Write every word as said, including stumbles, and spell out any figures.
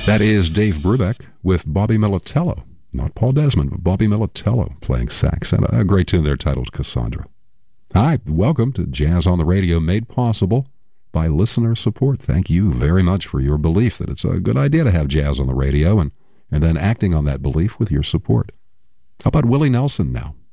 That is Dave Brubeck with Bobby Militello. Not Paul Desmond, but Bobby Militello playing sax. And a great tune there titled Cassandra. Hi, welcome to Jazz on the Radio, made possible by listener support. Thank you very much for your belief that it's a good idea to have jazz on the radio, and, and then acting on that belief with your support. How about Willie Nelson now?